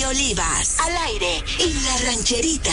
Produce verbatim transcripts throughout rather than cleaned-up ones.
Olivas, al aire en La Rancherita.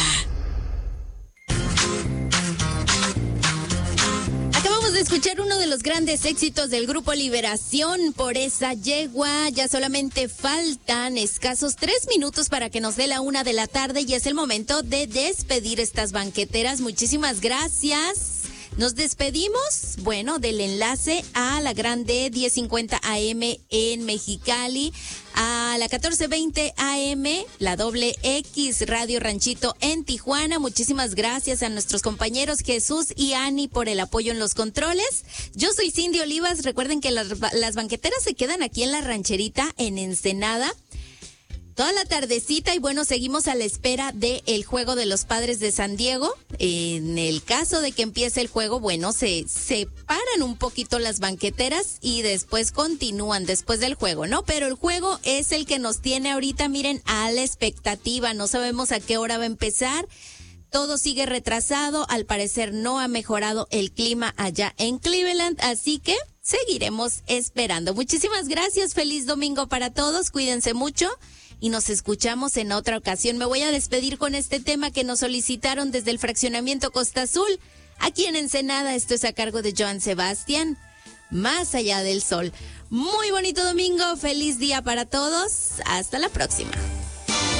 Acabamos de escuchar uno de los grandes éxitos del Grupo Liberación, Por esa yegua. Ya solamente faltan escasos tres minutos para que nos dé la una de la tarde y es el momento de despedir estas banqueteras. Muchísimas gracias. Nos despedimos, bueno, del enlace a la grande diez cincuenta A M en Mexicali, a la catorce veinte A M, la doble X Radio Ranchito en Tijuana. Muchísimas gracias a nuestros compañeros Jesús y Ani por el apoyo en los controles. Yo soy Cindy Olivas. Recuerden que las, las banqueteras se quedan aquí en La Rancherita, en Ensenada, toda la tardecita, y bueno, seguimos a la espera del juego de los Padres de San Diego. En el caso de que empiece el juego, bueno, se separan un poquito las banqueteras y después continúan después del juego, ¿no? Pero el juego es el que nos tiene ahorita, miren, a la expectativa. No sabemos a qué hora va a empezar. Todo sigue retrasado. Al parecer no ha mejorado el clima allá en Cleveland, así que seguiremos esperando. Muchísimas gracias. Feliz domingo para todos. Cuídense mucho. Y nos escuchamos en otra ocasión. Me voy a despedir con este tema que nos solicitaron desde el fraccionamiento Costa Azul. Aquí en Ensenada, esto es a cargo de Joan Sebastián, Más allá del sol. Muy bonito domingo, feliz día para todos. Hasta la próxima.